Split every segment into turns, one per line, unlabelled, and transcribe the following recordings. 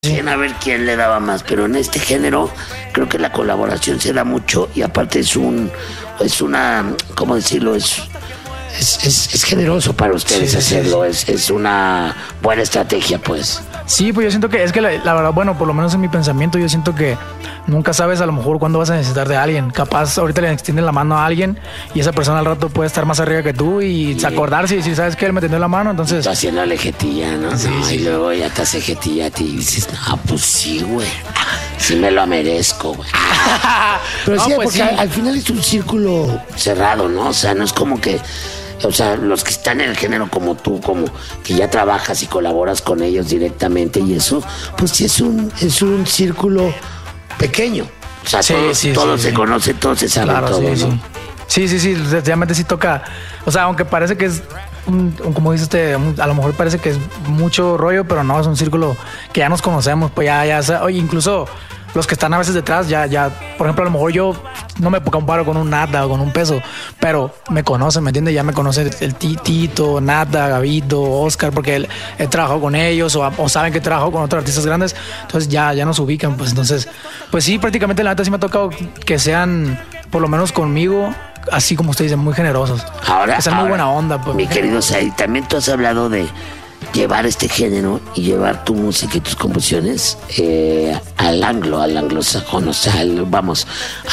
A ver quién le daba más, pero en este género creo que la colaboración se da mucho y aparte es una, ¿cómo decirlo? Es generoso para ustedes hacerlo, sí. Es una buena estrategia, pues.
Sí, pues yo siento que es que la verdad, bueno, por lo menos en mi pensamiento, yo siento que nunca sabes a lo mejor cuándo vas a necesitar de alguien. Capaz ahorita le extienden la mano a alguien y esa persona al rato puede estar más arriba que tú y acordarse y decir, ¿sabes qué? Él me tendió la mano, entonces...
Está haciéndole jetilla, ¿no? Sí, no, sí. Y luego ya te hace jetilla a ti y dices, no, pues sí, güey. Sí me lo merezco, güey. Pero no, sí, pues porque sí. Al final es un círculo cerrado, ¿no? O sea, no es como que... O sea, los que están en el género como tú, como que ya trabajas y colaboras con ellos directamente y eso, pues sí es un círculo pequeño. O sea, todos se conocen, todos se saben, claro, todo, ¿no?
Sí, definitivamente sí toca. O sea, aunque parece que es como dice usted, a lo mejor parece que es mucho rollo, pero no, es un círculo que ya nos conocemos, pues oye, incluso los que están a veces detrás, ya, por ejemplo, a lo mejor yo no me comparo con un Nata o con un Peso, pero me conocen, ¿me entiendes? Ya me conoce el Tito, Nata, Gabito, Oscar, porque he trabajado con ellos o saben que he trabajado con otros artistas grandes, entonces ya nos ubican, pues entonces, pues sí, prácticamente la neta sí me ha tocado que sean, por lo menos conmigo, así como usted dice, muy generosos. Que sean muy buena onda. Pues,
mi querido Said, también tú has hablado de llevar este género y llevar tu música y tus composiciones al anglosajón, o sea, vamos,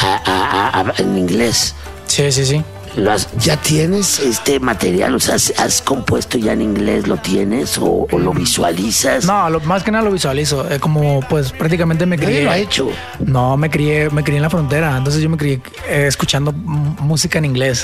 en inglés.
Sí.
¿Ya tienes este material? O sea, ¿has compuesto ya en inglés? ¿Lo tienes o lo visualizas?
No, más que nada lo visualizo. Como pues prácticamente me crié.
¿Nadie lo ha hecho?
No, me crié en la frontera. Entonces yo me crié escuchando música en inglés.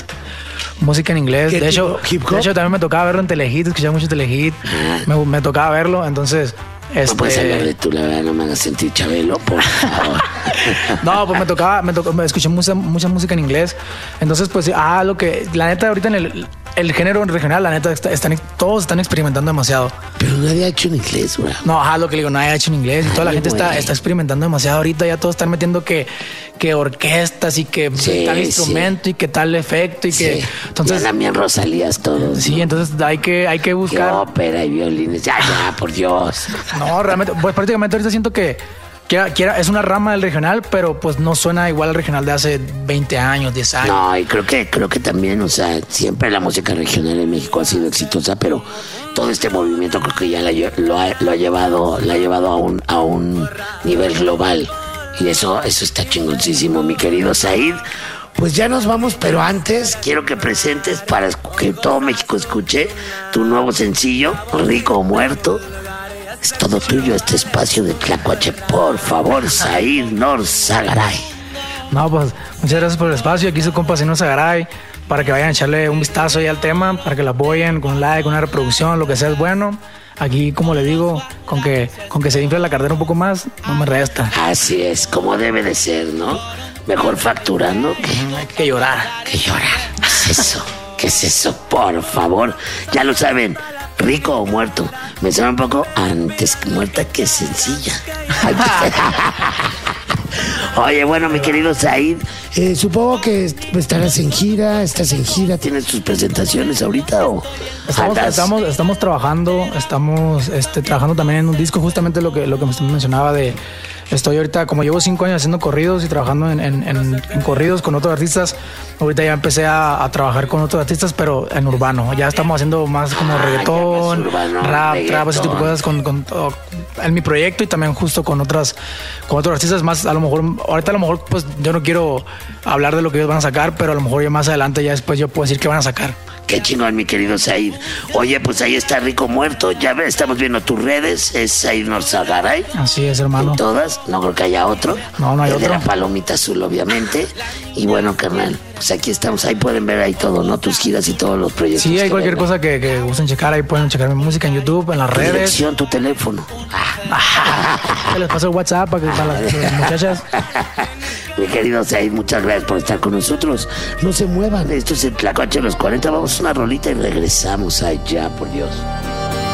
De hecho, también me tocaba verlo en Telehit, escuchaba mucho Telehit. Me tocaba verlo, entonces...
No puedes hablar de tú, la verdad, no me hagas sentir Chabelo, por favor.
No, pues me escuché mucha música en inglés. Entonces, pues, lo que, la neta, ahorita en el género regional, la neta, todos están experimentando demasiado.
Pero nadie ha hecho en inglés, güey.
No, lo que digo, nadie ha hecho en inglés. Y toda la gente está experimentando demasiado. Ahorita ya todos están metiendo que orquestas y que tal instrumento y que tal efecto y que... Entonces,
ya también Rosalías todos.
Sí, ¿no? Entonces hay que buscar...
Que ópera y violines. Ya, por Dios.
No, realmente, pues prácticamente ahorita siento que es una rama del regional, pero pues no suena igual al regional de hace 20 años, 10 años.
No, y creo que también, o sea, siempre la música regional en México ha sido exitosa, pero todo este movimiento creo que ya lo ha llevado a un nivel global. Y eso está chingoncísimo, mi querido Said. Pues ya nos vamos, pero antes quiero que presentes para que todo México escuche tu nuevo sencillo, Rico o Muerto. Es todo tuyo este espacio de Tlacuache, por favor, Said Norzagaray.
No, pues muchas gracias por el espacio. Aquí su compa Said Norzagaray, para que vayan a echarle un vistazo ahí al tema, para que lo apoyen con un like, con una reproducción, lo que sea es bueno. Aquí, como le digo, con que se infle la cartera un poco más, no me resta.
Así es, como debe de ser, ¿no? Mejor facturando
que llorar.
¿Qué es eso? ¿Qué es eso? Por favor, ya lo saben. Rico o muerto. Me suena un poco antes muerta que sencilla. Oye, bueno, mi querido Said, supongo que estás en gira, ¿tienes tus presentaciones ahorita o
estamos trabajando, trabajando también en un disco, justamente lo que me mencionaba de... Estoy ahorita, como llevo 5 años haciendo corridos y trabajando en corridos con otros artistas, ahorita ya empecé a trabajar con otros artistas, pero en urbano. Ya estamos haciendo más como reggaetón, rap, trap, ese tipo de cosas en mi proyecto y también justo con otros artistas más. A lo mejor pues yo no quiero hablar de lo que ellos van a sacar, pero a lo mejor ya más adelante, ya después yo puedo decir qué van a sacar.
Qué chingón, mi querido Said. Oye, pues ahí está Rico Muerto. Ya ves, estamos viendo tus redes. Es Said Norzagaray.
Así es, hermano.
En todas. No creo que haya otro.
No hay otro.
De la palomita azul, obviamente. Y bueno, carnal, pues aquí estamos. Ahí pueden ver ahí todo, ¿no? Tus giras y todos los proyectos.
Sí, hay cualquier cosa que gusten checar. Ahí pueden checar mi música en YouTube, en las redes.
Dirección, tu teléfono.
Les paso el WhatsApp para las muchachas.
Mi querido Said, muchas gracias por estar con nosotros. No se muevan. Esto es el Tlacuache de los 40. Vamos a una rolita y regresamos allá, por Dios.